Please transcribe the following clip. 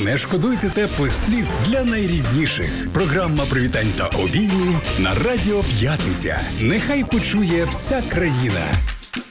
Не шкодуйте теплих слів для найрідніших. Програма привітань та обіймів на Радіо П'ятниця. Нехай почує вся країна.